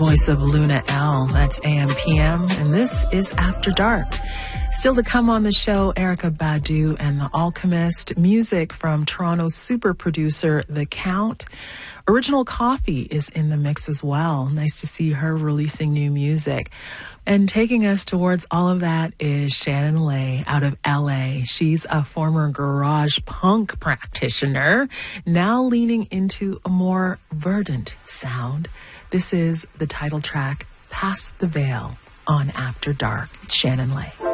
voice of Luna L. That's AM/PM, and this is After Dark. Still to come on the show, Erykah Badu and The Alchemist, music from Toronto's super producer, The Count. Original Coffee is in the mix as well. Nice to see her releasing new music. And taking us towards all of that is Shannon Lay out of LA. She's a former garage punk practitioner, now leaning into a more verdant sound. This is the title track, Past the Veil, on After Dark. It's Shannon Lay.